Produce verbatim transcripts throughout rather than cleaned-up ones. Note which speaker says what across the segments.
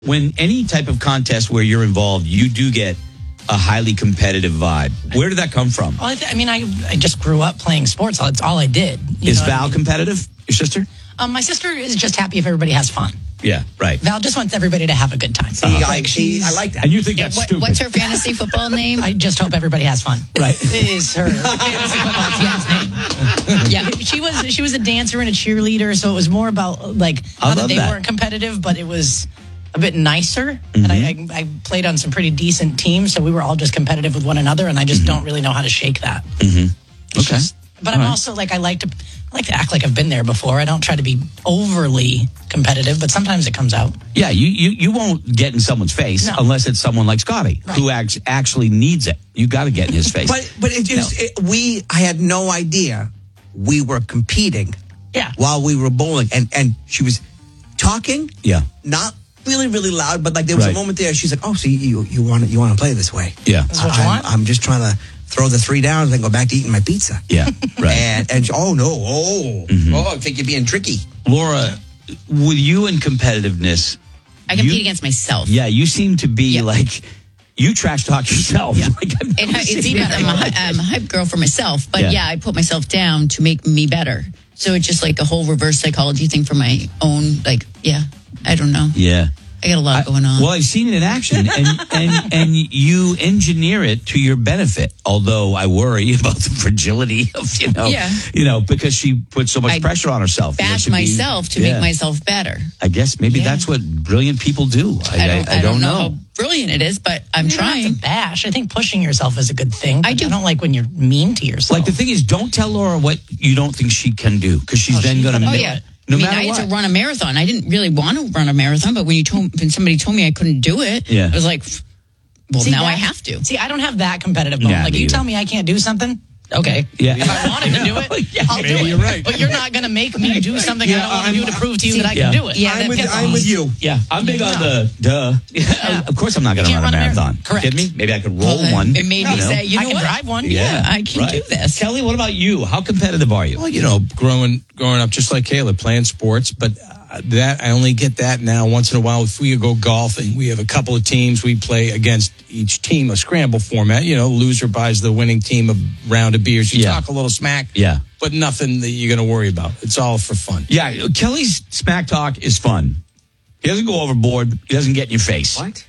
Speaker 1: When any type of contest where you're involved, you do get a highly competitive vibe. Where did that come from?
Speaker 2: Well, I, th- I mean, I I just grew up playing sports. That's all I did.
Speaker 1: Is Val I mean? competitive? Your sister?
Speaker 2: Um, my sister is just happy if everybody has fun.
Speaker 1: Yeah, right.
Speaker 2: Val just wants everybody to have a good time.
Speaker 3: See, uh-huh. I, she, I like that.
Speaker 1: And you think
Speaker 4: yeah,
Speaker 1: that's
Speaker 4: what,
Speaker 1: stupid.
Speaker 4: What's her fantasy football name?
Speaker 2: I just hope everybody has fun.
Speaker 1: Right.
Speaker 2: Is her fantasy football team's name. Yeah, she was she was a dancer and a cheerleader, so it was more about like
Speaker 1: I
Speaker 2: not that
Speaker 1: love
Speaker 2: they
Speaker 1: that.
Speaker 2: weren't competitive, but it was a bit nicer.
Speaker 1: Mm-hmm.
Speaker 2: And I, I, I played on some pretty decent teams, so we were all just competitive with one another, and I just
Speaker 1: Mm-hmm.
Speaker 2: don't really know how to shake that.
Speaker 1: Mm-hmm. Okay.
Speaker 2: Just, but
Speaker 1: all
Speaker 2: I'm
Speaker 1: right.
Speaker 2: also like I like to I like to act like I've been there before. I don't try to be overly competitive, but sometimes it comes out.
Speaker 1: Yeah, you, you, you won't get in someone's face
Speaker 2: No.
Speaker 1: unless it's someone like Scotty,
Speaker 2: Right.
Speaker 1: who act, actually needs it. You got to get in his face.
Speaker 3: But but it just it, we I had no idea we were competing
Speaker 2: Yeah.
Speaker 3: while we were bowling, and and she was talking,
Speaker 1: yeah,
Speaker 3: not really really loud, but like there was
Speaker 1: Right.
Speaker 3: a moment there. She's like, "Oh, so you you want you want to play this way?
Speaker 1: yeah,
Speaker 2: That's what you
Speaker 3: I'm,
Speaker 2: want?
Speaker 3: I'm just trying to throw the three down and then go back to eating my pizza."
Speaker 1: yeah, right.
Speaker 3: And and she, oh no, oh oh, I think you're being tricky.
Speaker 1: Laura, with you and competitiveness,
Speaker 4: I compete
Speaker 1: you-
Speaker 4: against myself.
Speaker 1: yeah, you seem to be
Speaker 4: Yeah.
Speaker 1: like, you trash talk yourself.
Speaker 4: Yeah.
Speaker 1: Like, I've
Speaker 4: It,
Speaker 1: never
Speaker 4: it's
Speaker 1: seen
Speaker 4: even,
Speaker 1: that.
Speaker 4: I'm, a, hy- I'm a hype girl for myself, but
Speaker 1: Yeah.
Speaker 4: yeah. I put myself down to make me better. So it's just like a whole reverse psychology thing for my own, like, yeah, I don't know.
Speaker 1: Yeah.
Speaker 4: I got a lot going on.
Speaker 1: Well, I've seen it in action, and, and and you engineer it to your benefit. Although I worry about the fragility of you know,
Speaker 4: Yeah.
Speaker 1: you know, because she puts so much
Speaker 4: I
Speaker 1: pressure on herself. You know,
Speaker 4: Bash
Speaker 1: to be-
Speaker 4: myself to
Speaker 1: yeah.
Speaker 4: make myself better.
Speaker 1: I guess maybe
Speaker 4: Yeah.
Speaker 1: that's what brilliant people do. I,
Speaker 4: I don't,
Speaker 1: I, I don't know.
Speaker 4: how brilliant it is, but I'm
Speaker 2: You don't have
Speaker 4: trying.
Speaker 2: to bash. I think pushing yourself is a good thing.
Speaker 4: I
Speaker 2: but
Speaker 4: do.
Speaker 2: I don't like when you're mean to yourself.
Speaker 1: Like the thing is, don't tell Laura what you don't think she can do, because she's
Speaker 2: Oh,
Speaker 1: then
Speaker 2: she's
Speaker 1: going to.
Speaker 2: gonna
Speaker 4: Oh,
Speaker 2: do
Speaker 4: yeah.
Speaker 2: it.
Speaker 1: No
Speaker 4: I mean,
Speaker 1: matter
Speaker 4: I had
Speaker 1: what.
Speaker 4: to run a marathon. I didn't really want to run a marathon, but when you told, when somebody told me I couldn't do it,
Speaker 1: Yeah.
Speaker 4: I was like, well,
Speaker 2: See,
Speaker 4: now I
Speaker 2: that-
Speaker 4: have to.
Speaker 2: See, I don't have that competitive bone.
Speaker 1: Yeah,
Speaker 2: like,
Speaker 1: me
Speaker 2: you
Speaker 1: either.
Speaker 2: tell me I can't do something, okay.
Speaker 1: Yeah.
Speaker 2: If I wanted to do it,
Speaker 1: Yeah,
Speaker 2: I'll do
Speaker 1: maybe
Speaker 2: it.
Speaker 1: you're right.
Speaker 2: But you're not going to make me do something I
Speaker 3: Yeah,
Speaker 2: don't want to
Speaker 3: I'm-
Speaker 2: do to prove to you that I
Speaker 1: Yeah.
Speaker 2: can do it.
Speaker 4: Yeah,
Speaker 3: I'm
Speaker 4: that
Speaker 3: with
Speaker 4: pisses
Speaker 3: I'm
Speaker 4: me
Speaker 3: with
Speaker 4: off.
Speaker 3: you.
Speaker 1: Yeah, I'm big on
Speaker 2: No.
Speaker 1: the duh. Yeah, of course, I'm not going to
Speaker 2: You
Speaker 1: run
Speaker 2: can't
Speaker 1: a
Speaker 2: run a
Speaker 1: marathon.
Speaker 2: marathon. Correct.
Speaker 1: Kidding me? Maybe I could roll
Speaker 4: Well,
Speaker 1: one.
Speaker 4: It made me
Speaker 1: you know?
Speaker 4: say, you
Speaker 2: I
Speaker 4: know
Speaker 2: can
Speaker 4: what?
Speaker 2: drive one.
Speaker 4: Yeah, I can
Speaker 1: right.
Speaker 4: do this.
Speaker 1: Kelly, what about you? How competitive are you?
Speaker 5: Well, you know, growing growing up just like Kayla, playing sports, but uh, that I only get that now once in a while. If we go golfing, we have a couple of teams. We play against each team, a scramble format. You know, loser buys the winning team a round of beers. You
Speaker 1: Yeah.
Speaker 5: talk a little smack,
Speaker 1: Yeah.
Speaker 5: but nothing that you're going to worry about. It's all for fun.
Speaker 1: Yeah, Kelly's smack talk is fun. He doesn't go overboard. He doesn't get in your face.
Speaker 3: What?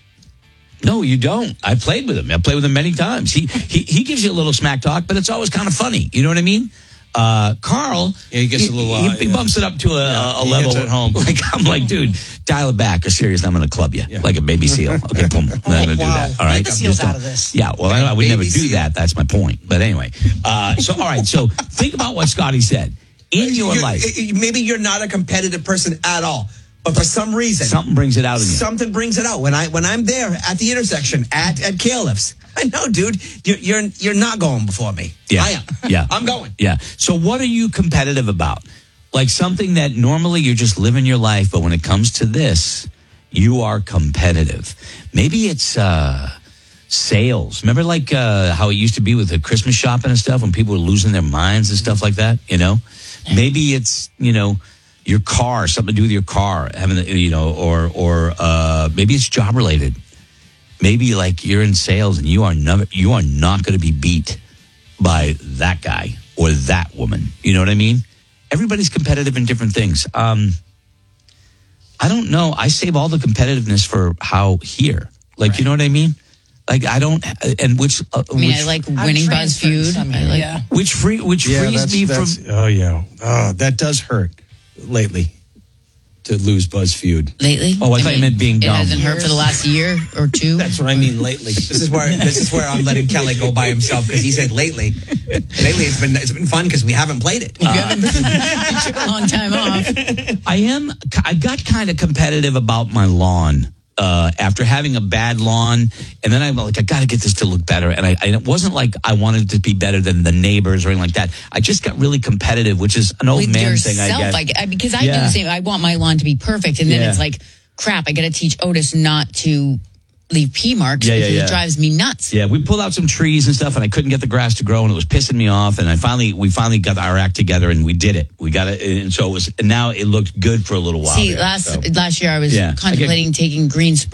Speaker 1: No, you don't. I played with him. I played with him many times. He he he gives you a little smack talk, but it's always kind of funny. You know what I mean? Uh, Carl,
Speaker 5: Yeah, he gets a little,
Speaker 1: He,
Speaker 5: uh,
Speaker 1: he
Speaker 5: yeah.
Speaker 1: bumps it up to a,
Speaker 5: Yeah,
Speaker 1: a
Speaker 5: he
Speaker 1: level
Speaker 5: hits it home.
Speaker 1: Like I'm like, dude, dial it back. You're serious? I'm going to club you
Speaker 5: Yeah.
Speaker 1: like a baby seal. Okay, boom. I'm going to do
Speaker 3: wow.
Speaker 1: that. All right.
Speaker 2: Get the
Speaker 1: I'm
Speaker 2: seals
Speaker 1: just
Speaker 2: out
Speaker 1: don't-
Speaker 2: of this.
Speaker 1: Yeah. Well, I, I would
Speaker 3: Baby
Speaker 1: never do
Speaker 3: seal.
Speaker 1: that. That's my point. But anyway, uh, so all right. So think about what Scotty said in your
Speaker 3: You're-
Speaker 1: life.
Speaker 3: maybe you're not a competitive person at all, but for some reason,
Speaker 1: Something brings it out in you.
Speaker 3: something brings it out. When I when I'm there at the intersection at at Caleb's, I know, dude, you're you're you're not going before me.
Speaker 1: Yeah.
Speaker 3: I am.
Speaker 1: Yeah.
Speaker 3: I'm going.
Speaker 1: Yeah. So what are you competitive about? Like something that normally you're just living your life, but when it comes to this, you are competitive. Maybe it's uh, sales. Remember like uh, how it used to be with the Christmas shopping and stuff when people were losing their minds and stuff like that, you know? Maybe it's, you know, your car, something to do with your car, having, you know, or, or uh, maybe it's job related. Maybe like you're in sales and you are never, you are not going to be beat by that guy or that woman. You know what I mean? Everybody's competitive in different things. Um, I don't know. I save all the competitiveness for how here. Like, you know what I mean? Like, I don't, and which, uh,
Speaker 4: I mean,
Speaker 1: which,
Speaker 4: I like
Speaker 2: I've
Speaker 4: winning
Speaker 2: transferred
Speaker 4: BuzzFeed.
Speaker 2: some,
Speaker 4: I like,
Speaker 2: yeah.
Speaker 1: which free, which
Speaker 5: Yeah,
Speaker 1: frees
Speaker 5: that's,
Speaker 1: me
Speaker 5: that's,
Speaker 1: from,
Speaker 5: oh yeah, oh, that does hurt lately to lose BuzzFeed.
Speaker 4: Lately?
Speaker 1: Oh, I thought you meant being dumb.
Speaker 4: It hasn't hurt for the last year or two.
Speaker 5: That's what I mean lately.
Speaker 3: This is where this is where I'm letting Kelly go by himself because he said lately. Lately, it's been it's been fun because we haven't played it.
Speaker 4: You took a long time off.
Speaker 1: I am, I got kind of competitive about my lawn. Uh, after having a bad lawn, and then I'm like, I got to get this to look better. And I, I, it wasn't like I wanted it to be better than the neighbors or anything like that. I just got really competitive, which is an old
Speaker 4: With
Speaker 1: man
Speaker 4: yourself,
Speaker 1: thing, I guess.
Speaker 4: I, I, because I do
Speaker 1: Yeah.
Speaker 4: the same. I want my lawn to be perfect, and then
Speaker 1: Yeah.
Speaker 4: it's like, crap, I got to teach Otis not to leave pee marks
Speaker 1: Yeah, yeah,
Speaker 4: because
Speaker 1: yeah.
Speaker 4: it drives me nuts.
Speaker 1: Yeah, we pulled out some trees and stuff, and I couldn't get the grass to grow, and it was pissing me off. And I finally, we finally got our act together, and we did it. We got it, and so it was. And now it looked good for a little while.
Speaker 4: See,
Speaker 1: there,
Speaker 4: last
Speaker 1: so.
Speaker 4: last year I was
Speaker 1: Yeah, I get-
Speaker 4: contemplating taking green spray